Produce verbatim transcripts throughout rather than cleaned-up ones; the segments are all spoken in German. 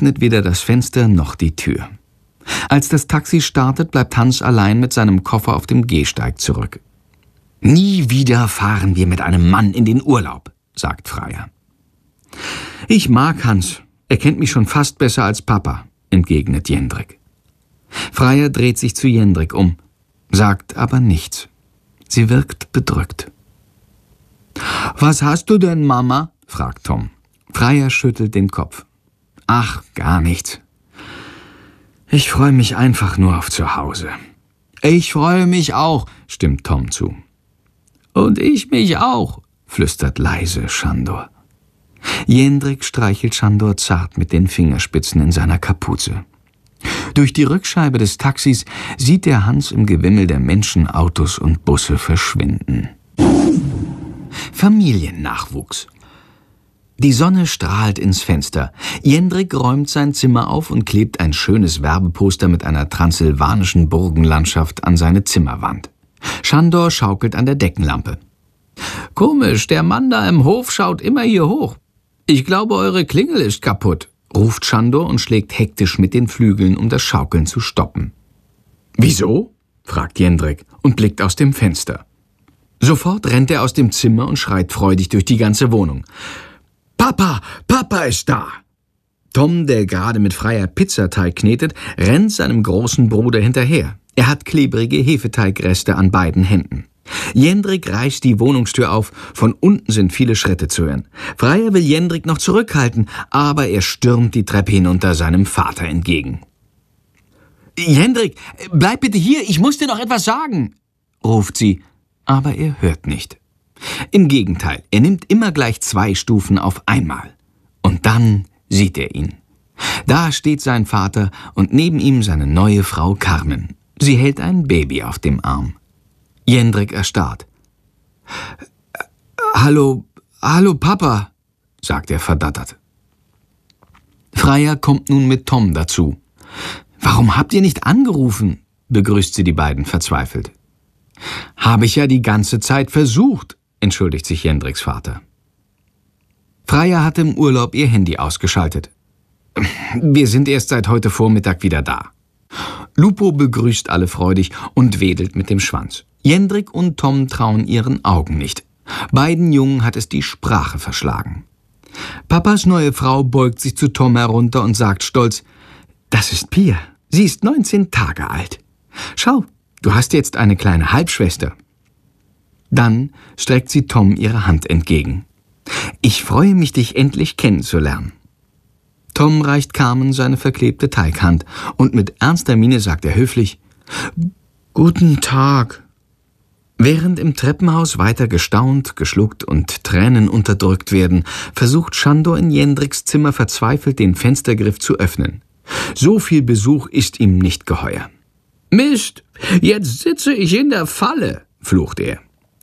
öffnet weder das Fenster noch die Tür. Als das Taxi startet, bleibt Hans allein mit seinem Koffer auf dem Gehsteig zurück. »Nie wieder fahren wir mit einem Mann in den Urlaub«, sagt Freier. »Ich mag Hans. Er kennt mich schon fast besser als Papa«, entgegnet Jendrik. Freier dreht sich zu Jendrik um, sagt aber nichts. Sie wirkt bedrückt. »Was hast du denn, Mama?« fragt Tom. Freier schüttelt den Kopf. »Ach, gar nichts. Ich freue mich einfach nur auf zu Hause.« »Ich freue mich auch«, stimmt Tom zu. »Und ich mich auch«, flüstert leise Sándor. Jendrik streichelt Sándor zart mit den Fingerspitzen in seiner Kapuze. Durch die Rückscheibe des Taxis sieht er Hans im Gewimmel der Menschen, Autos und Busse verschwinden. Familiennachwuchs. Die Sonne strahlt ins Fenster. Jendrik räumt sein Zimmer auf und klebt ein schönes Werbeposter mit einer transsilvanischen Burgenlandschaft an seine Zimmerwand. Sándor schaukelt an der Deckenlampe. »Komisch, der Mann da im Hof schaut immer hier hoch. Ich glaube, eure Klingel ist kaputt«, ruft Sándor und schlägt hektisch mit den Flügeln, um das Schaukeln zu stoppen. »Wieso?« fragt Jendrik und blickt aus dem Fenster. Sofort rennt er aus dem Zimmer und schreit freudig durch die ganze Wohnung. »Papa, Papa ist da!« Tom, der gerade mit Freier Pizzateig knetet, rennt seinem großen Bruder hinterher. Er hat klebrige Hefeteigreste an beiden Händen. Jendrik reißt die Wohnungstür auf, von unten sind viele Schritte zu hören. Freier will Jendrik noch zurückhalten, aber er stürmt die Treppe hinunter seinem Vater entgegen. »Jendrik, bleib bitte hier, ich muss dir noch etwas sagen«, ruft sie, aber er hört nicht. Im Gegenteil, er nimmt immer gleich zwei Stufen auf einmal. Und dann sieht er ihn. Da steht sein Vater und neben ihm seine neue Frau Carmen. Sie hält ein Baby auf dem Arm. Jendrik erstarrt. »Hallo, hallo Papa«, sagt er verdattert. Freier kommt nun mit Tom dazu. »Warum habt ihr nicht angerufen?«, begrüßt sie die beiden verzweifelt. »Habe ich ja die ganze Zeit versucht«, entschuldigt sich Jendriks Vater. Freier hatte im Urlaub ihr Handy ausgeschaltet. »Wir sind erst seit heute Vormittag wieder da.« Lupo begrüßt alle freudig und wedelt mit dem Schwanz. Jendrik und Tom trauen ihren Augen nicht. Beiden Jungen hat es die Sprache verschlagen. Papas neue Frau beugt sich zu Tom herunter und sagt stolz, »Das ist Pia. Sie ist neunzehn Tage alt. Schau, du hast jetzt eine kleine Halbschwester.« Dann streckt sie Tom ihre Hand entgegen. »Ich freue mich, dich endlich kennenzulernen.« Tom reicht Carmen seine verklebte Teighand und mit ernster Miene sagt er höflich, »Guten Tag.« Während im Treppenhaus weiter gestaunt, geschluckt und Tränen unterdrückt werden, versucht Sándor in Jendriks Zimmer verzweifelt den Fenstergriff zu öffnen. So viel Besuch ist ihm nicht geheuer. »Mist, jetzt sitze ich in der Falle«, flucht er.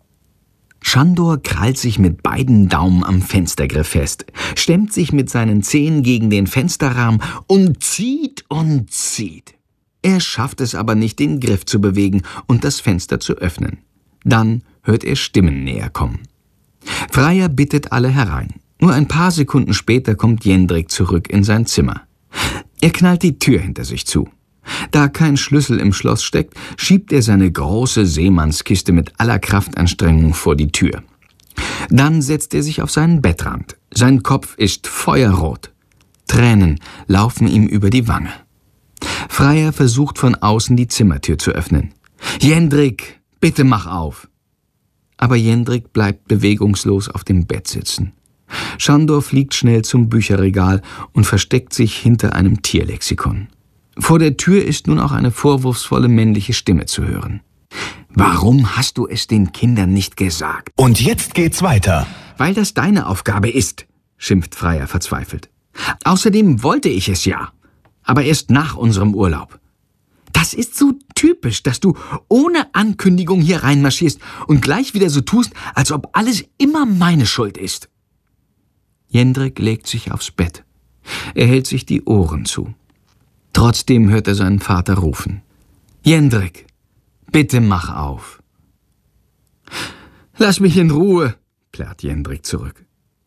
Sándor krallt sich mit beiden Daumen am Fenstergriff fest, stemmt sich mit seinen Zehen gegen den Fensterrahmen und zieht und zieht. Er schafft es aber nicht, den Griff zu bewegen und das Fenster zu öffnen. Dann hört er Stimmen näher kommen. Freier bittet alle herein. Nur ein paar Sekunden später kommt Jendrik zurück in sein Zimmer. Er knallt die Tür hinter sich zu. Da kein Schlüssel im Schloss steckt, schiebt er seine große Seemannskiste mit aller Kraftanstrengung vor die Tür. Dann setzt er sich auf seinen Bettrand. Sein Kopf ist feuerrot. Tränen laufen ihm über die Wange. Freier versucht von außen die Zimmertür zu öffnen. »Jendrik, bitte mach auf!« Aber Jendrik bleibt bewegungslos auf dem Bett sitzen. Sándor fliegt schnell zum Bücherregal und versteckt sich hinter einem Tierlexikon. Vor der Tür ist nun auch eine vorwurfsvolle männliche Stimme zu hören. »Warum hast du es den Kindern nicht gesagt?« Und jetzt geht's weiter. »Weil das deine Aufgabe ist«, schimpft Freier verzweifelt. »Außerdem wollte ich es ja, aber erst nach unserem Urlaub. Das ist so typisch, dass du ohne Ankündigung hier reinmarschierst und gleich wieder so tust, als ob alles immer meine Schuld ist.« Jendrik legt sich aufs Bett. Er hält sich die Ohren zu. Trotzdem hört er seinen Vater rufen. »Jendrik, bitte mach auf.« »Lass mich in Ruhe«, plärrt Jendrik zurück.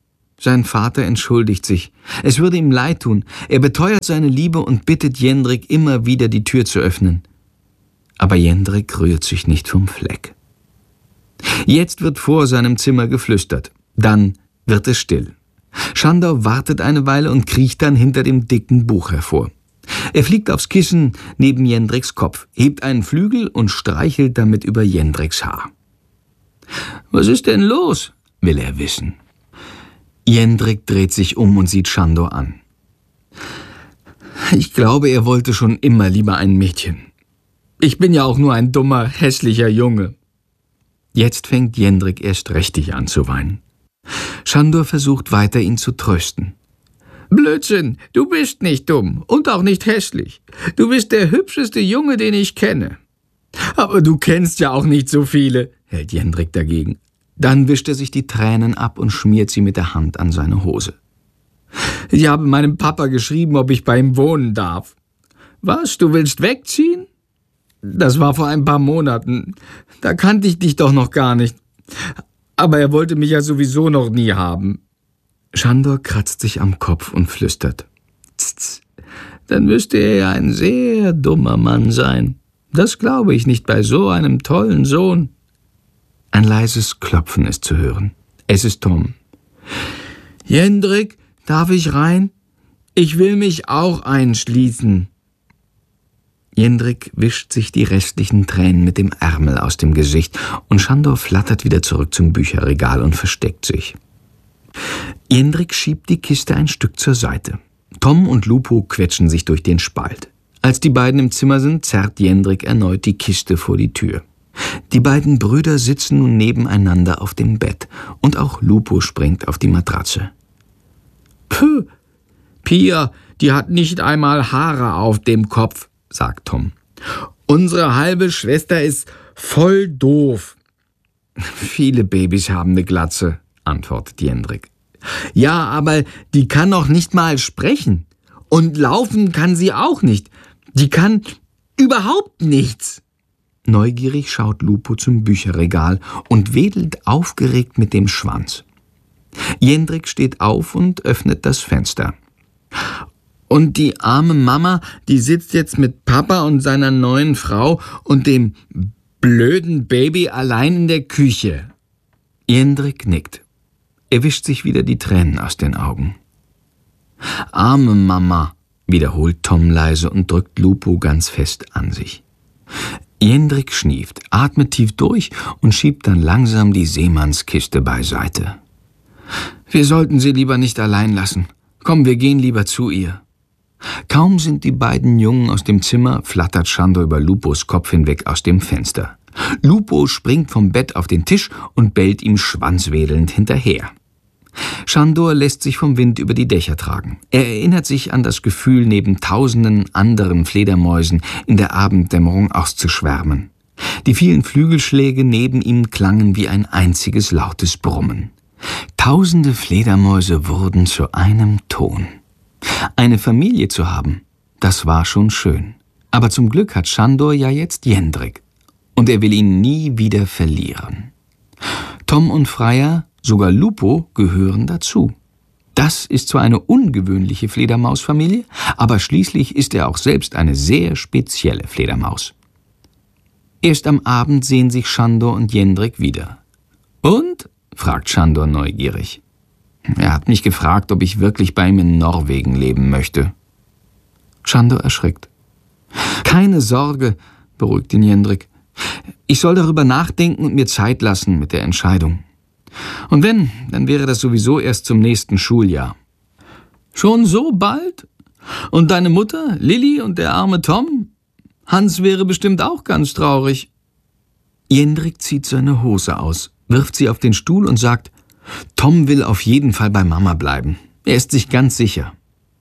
Sein Vater entschuldigt sich. Es würde ihm leid tun. Er beteuert seine Liebe und bittet Jendrik immer wieder, die Tür zu öffnen. Aber Jendrik rührt sich nicht vom Fleck. Jetzt wird vor seinem Zimmer geflüstert. Dann wird es still. Sándor wartet eine Weile und kriecht dann hinter dem dicken Buch hervor. Er fliegt aufs Kissen neben Jendriks Kopf, hebt einen Flügel und streichelt damit über Jendriks Haar. »Was ist denn los?« will er wissen. Jendrik dreht sich um und sieht Sándor an. »Ich glaube, er wollte schon immer lieber ein Mädchen. Ich bin ja auch nur ein dummer, hässlicher Junge.« Jetzt fängt Jendrik erst richtig an zu weinen. Sándor versucht weiter, ihn zu trösten. »Blödsinn, du bist nicht dumm und auch nicht hässlich. Du bist der hübscheste Junge, den ich kenne.« »Aber du kennst ja auch nicht so viele«, hält Jendrik dagegen. Dann wischt er sich die Tränen ab und schmiert sie mit der Hand an seine Hose. »Ich habe meinem Papa geschrieben, ob ich bei ihm wohnen darf.« »Was, du willst wegziehen?« »Das war vor ein paar Monaten. Da kannte ich dich doch noch gar nicht. Aber er wollte mich ja sowieso noch nie haben.« Sándor kratzt sich am Kopf und flüstert. »Tz, dann müsste er ja ein sehr dummer Mann sein. Das glaube ich nicht bei so einem tollen Sohn.« Ein leises Klopfen ist zu hören. Es ist Tom. »Jendrik, darf ich rein? Ich will mich auch einschließen.« Jendrik wischt sich die restlichen Tränen mit dem Ärmel aus dem Gesicht und Sándor flattert wieder zurück zum Bücherregal und versteckt sich. Jendrik schiebt die Kiste ein Stück zur Seite. Tom und Lupo quetschen sich durch den Spalt. Als die beiden im Zimmer sind, zerrt Jendrik erneut die Kiste vor die Tür. Die beiden Brüder sitzen nun nebeneinander auf dem Bett und auch Lupo springt auf die Matratze. »Puh, Pia, die hat nicht einmal Haare auf dem Kopf«, sagt Tom. »Unsere halbe Schwester ist voll doof.« »Viele Babys haben eine Glatze«, antwortet Jendrik. »Ja, aber die kann noch nicht mal sprechen. Und laufen kann sie auch nicht. Die kann überhaupt nichts.« Neugierig schaut Lupo zum Bücherregal und wedelt aufgeregt mit dem Schwanz. Jendrik steht auf und öffnet das Fenster. »Und die arme Mama, die sitzt jetzt mit Papa und seiner neuen Frau und dem blöden Baby allein in der Küche.« Jendrik nickt. Er wischt sich wieder die Tränen aus den Augen. »Arme Mama«, wiederholt Tom leise und drückt Lupo ganz fest an sich. Jendrik schnieft, atmet tief durch und schiebt dann langsam die Seemannskiste beiseite. »Wir sollten sie lieber nicht allein lassen. Komm, wir gehen lieber zu ihr.« Kaum sind die beiden Jungen aus dem Zimmer, flattert Sándor über Lupos Kopf hinweg aus dem Fenster. Lupo springt vom Bett auf den Tisch und bellt ihm schwanzwedelnd hinterher. Sándor lässt sich vom Wind über die Dächer tragen. Er erinnert sich an das Gefühl, neben tausenden anderen Fledermäusen in der Abenddämmerung auszuschwärmen. Die vielen Flügelschläge neben ihm klangen wie ein einziges lautes Brummen. Tausende Fledermäuse wurden zu einem Ton. Eine Familie zu haben, das war schon schön. Aber zum Glück hat Sándor ja jetzt Jendrik. Und er will ihn nie wieder verlieren. Tom und Freya, sogar Lupo, gehören dazu. Das ist zwar eine ungewöhnliche Fledermausfamilie, aber schließlich ist er auch selbst eine sehr spezielle Fledermaus. Erst am Abend sehen sich Sándor und Jendrik wieder. »Und?« fragt Sándor neugierig. Er hat mich gefragt, ob ich wirklich bei ihm in Norwegen leben möchte. Sándor erschrickt. »Keine Sorge«, beruhigt ihn Jendrik. »Ich soll darüber nachdenken und mir Zeit lassen mit der Entscheidung. Und wenn, dann wäre das sowieso erst zum nächsten Schuljahr.« »Schon so bald? Und deine Mutter, Lilli und der arme Tom? Hans wäre bestimmt auch ganz traurig.« Jendrik zieht seine Hose aus, wirft sie auf den Stuhl und sagt, Tom will auf jeden Fall bei Mama bleiben. Er ist sich ganz sicher.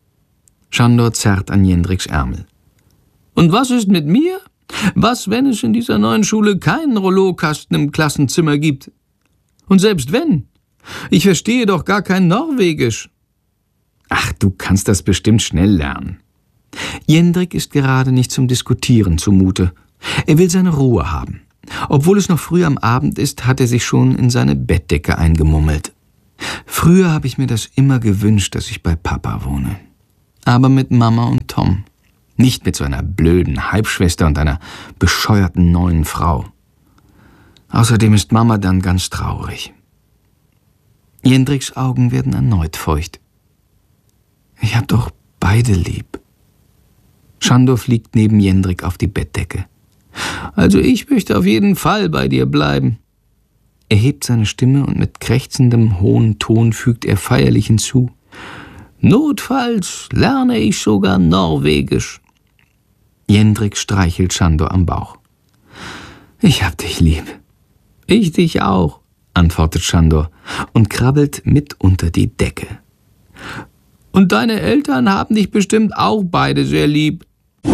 Sándor zerrt an Jendriks Ärmel. »Und was ist mit mir? Was, wenn es in dieser neuen Schule keinen Rollokasten im Klassenzimmer gibt? Und selbst wenn? Ich verstehe doch gar kein Norwegisch.« »Ach, du kannst das bestimmt schnell lernen.« Jendrik ist gerade nicht zum Diskutieren zumute. Er will seine Ruhe haben. Obwohl es noch früh am Abend ist, hat er sich schon in seine Bettdecke eingemummelt. Früher habe ich mir das immer gewünscht, dass ich bei Papa wohne. Aber mit Mama und Tom. Nicht mit so einer blöden Halbschwester und einer bescheuerten neuen Frau. Außerdem ist Mama dann ganz traurig. Jendriks Augen werden erneut feucht. Ich hab doch beide lieb. Sándor fliegt neben Jendrik auf die Bettdecke. Also ich möchte auf jeden Fall bei dir bleiben. Er hebt seine Stimme und mit krächzendem, hohen Ton fügt er feierlich hinzu. Notfalls lerne ich sogar Norwegisch. Jendrik streichelt Sándor am Bauch. Ich hab dich lieb. Ich dich auch, antwortet Sándor und krabbelt mit unter die Decke. Und deine Eltern haben dich bestimmt auch beide sehr lieb.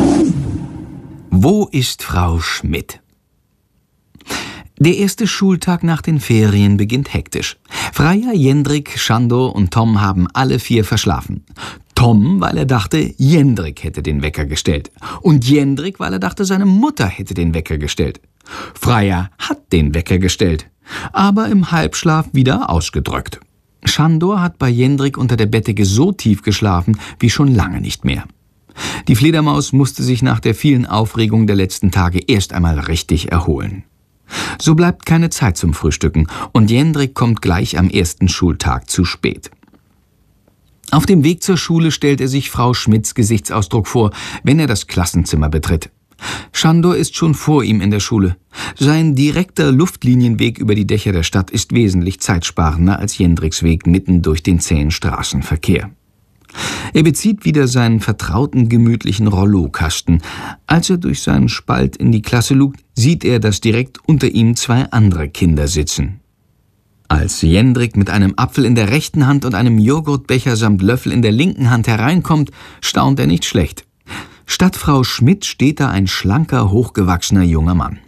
Wo ist Frau Schmidt? Der erste Schultag nach den Ferien beginnt hektisch. Freya, Jendrik, Sándor und Tom haben alle vier verschlafen. Tom, weil er dachte, Jendrik hätte den Wecker gestellt. Und Jendrik, weil er dachte, seine Mutter hätte den Wecker gestellt. Freya hat den Wecker gestellt, aber im Halbschlaf wieder ausgedrückt. Sándor hat bei Jendrik unter der Bettdecke so tief geschlafen wie schon lange nicht mehr. Die Fledermaus musste sich nach der vielen Aufregung der letzten Tage erst einmal richtig erholen. So bleibt keine Zeit zum Frühstücken und Jendrik kommt gleich am ersten Schultag zu spät. Auf dem Weg zur Schule stellt er sich Frau Schmidts Gesichtsausdruck vor, wenn er das Klassenzimmer betritt. Sándor ist schon vor ihm in der Schule. Sein direkter Luftlinienweg über die Dächer der Stadt ist wesentlich zeitsparender als Jendriks Weg mitten durch den zähen Straßenverkehr. Er bezieht wieder seinen vertrauten, gemütlichen Rollokasten. Als er durch seinen Spalt in die Klasse lugt, sieht er, dass direkt unter ihm zwei andere Kinder sitzen. Als Jendrik mit einem Apfel in der rechten Hand und einem Joghurtbecher samt Löffel in der linken Hand hereinkommt, staunt er nicht schlecht. Statt Frau Schmidt steht da ein schlanker, hochgewachsener junger Mann.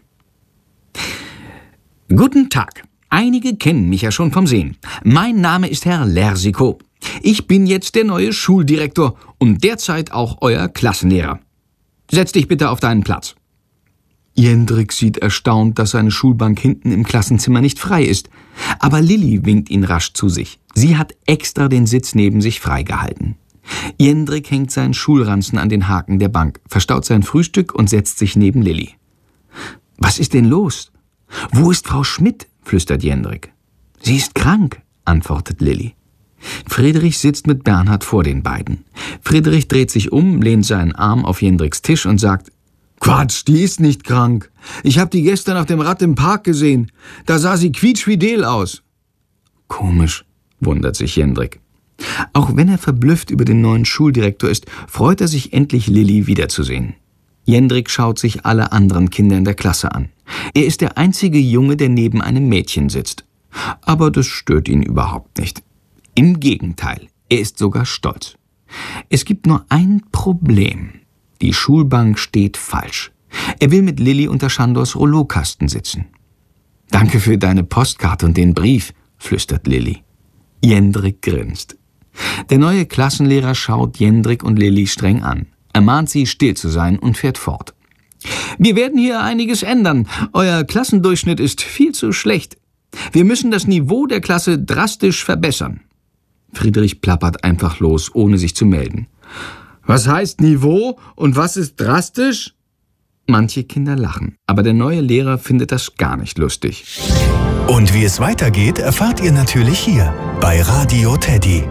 Guten Tag. Einige kennen mich ja schon vom Sehen. Mein Name ist Herr Lersikow. Ich bin jetzt der neue Schuldirektor und derzeit auch euer Klassenlehrer. Setz dich bitte auf deinen Platz. Jendrik sieht erstaunt, dass seine Schulbank hinten im Klassenzimmer nicht frei ist. Aber Lilli winkt ihn rasch zu sich. Sie hat extra den Sitz neben sich freigehalten. Jendrik hängt seinen Schulranzen an den Haken der Bank, verstaut sein Frühstück und setzt sich neben Lilli. Was ist denn los? Wo ist Frau Schmidt? Flüstert Jendrik. Sie ist krank, antwortet Lilli. Friedrich sitzt mit Bernhard vor den beiden. Friedrich dreht sich um, lehnt seinen Arm auf Jendriks Tisch und sagt, Quatsch, die ist nicht krank. Ich habe die gestern auf dem Rad im Park gesehen. Da sah sie quietschfidel aus. Komisch, wundert sich Jendrik. Auch wenn er verblüfft über den neuen Schuldirektor ist, freut er sich endlich, Lilli wiederzusehen. Jendrik schaut sich alle anderen Kinder in der Klasse an. Er ist der einzige Junge, der neben einem Mädchen sitzt. Aber das stört ihn überhaupt nicht. Im Gegenteil, er ist sogar stolz. Es gibt nur ein Problem. Die Schulbank steht falsch. Er will mit Lilli unter Sándors Rollokasten sitzen. Danke für deine Postkarte und den Brief, flüstert Lilli. Jendrik grinst. Der neue Klassenlehrer schaut Jendrik und Lilli streng an. Er mahnt sie, still zu sein und fährt fort. Wir werden hier einiges ändern. Euer Klassendurchschnitt ist viel zu schlecht. Wir müssen das Niveau der Klasse drastisch verbessern. Friedrich plappert einfach los, ohne sich zu melden. Was heißt Niveau und was ist drastisch? Manche Kinder lachen, aber der neue Lehrer findet das gar nicht lustig. Und wie es weitergeht, erfahrt ihr natürlich hier bei Radio Teddy.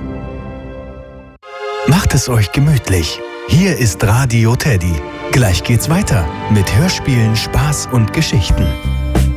Macht es euch gemütlich. Hier ist Radio Teddy. Gleich geht's weiter mit Hörspielen, Spaß und Geschichten.